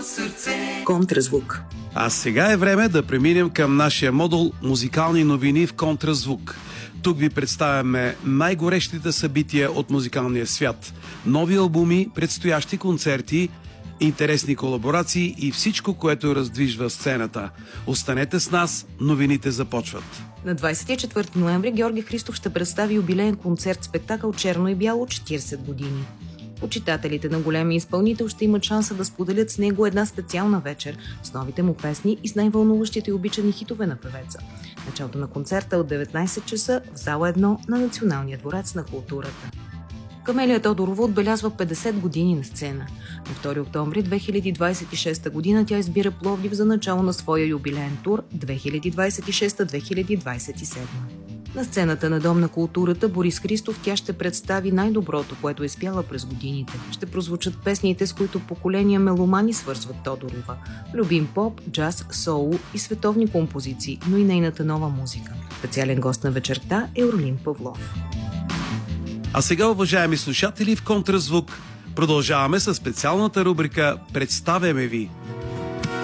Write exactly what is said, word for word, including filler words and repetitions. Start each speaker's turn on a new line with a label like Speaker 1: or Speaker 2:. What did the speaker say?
Speaker 1: Контразвук.
Speaker 2: А сега е време да преминем към нашия модул музикални новини в Контразвук. Тук ви представяме най-горещите събития от музикалния свят. Нови албуми, предстоящи концерти, интересни колаборации и всичко, което раздвижва сцената. Останете с нас, новините започват.
Speaker 1: На двадесет и четвърти ноември Георги Христов ще представи юбилеен концерт-спектакъл «Черно и бяло» четиридесет години. Почитателите на големия изпълнител ще имат шанса да споделят с него една специална вечер с новите му песни и с най-вълнуващите и обичани хитове на певеца. Началото на концерта от деветнадесет часа в зала едно на Националния дворец на културата. Камелия Тодорова отбелязва петдесет години на сцена. На втори октомври две хиляди двадесет и шеста година тя избира Пловдив за начало на своя юбилеен тур две хиляди двадесет и шеста - две хиляди двадесет и седма. На сцената на Дом на културата Борис Христов тя ще представи най-доброто, което е изпяла през годините. Ще прозвучат песните, с които поколения меломани свързват Тодорова. Любим поп, джаз, соул и световни композиции, но и нейната нова музика. Специален гост на вечерта е Орлин Павлов.
Speaker 2: А сега, уважаеми слушатели, в Контразвук продължаваме със специалната рубрика «Представяме ви».